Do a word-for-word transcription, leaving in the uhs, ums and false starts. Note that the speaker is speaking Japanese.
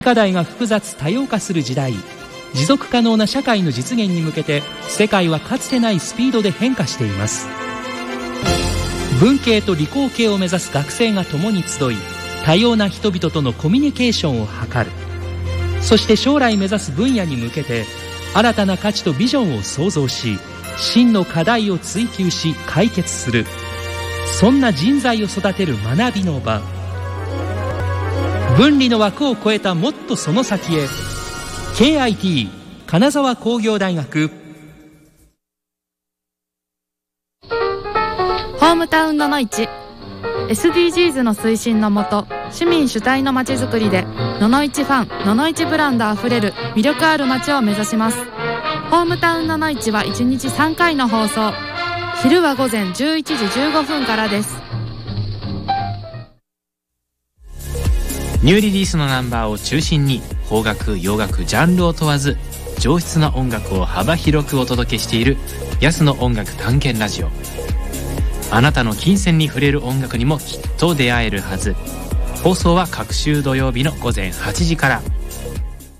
課題が複雑多様化する時代、持続可能な社会の実現に向けて世界はかつてないスピードで変化しています。文系と理工系を目指す学生が共に集い、多様な人々とのコミュニケーションを図る。そして将来目指す分野に向けて新たな価値とビジョンを創造し、真の課題を追求し解決する。そんな人材を育てる学びの場。分離の枠を超えたもっとその先へ。 ケーアイティー 金沢工業大学。 ホームタウンののいち エスディージーズ の推進のもと、市民主体の街づくりでののいちファン、ののいちブランドあふれる魅力ある街を目指します。ホームタウンののいちはいちにちさんかいの放送。昼は午前じゅういちじじゅうごふんからです。 ニューリリースのナンバーを中心に邦楽、洋楽、ジャンルを問わず上質な音楽を幅広くお届けしている安の音楽探検ラジオ。あなたの金銭に触れる音楽にもきっと出会えるはず。放送は各週土曜日の午前はちじから。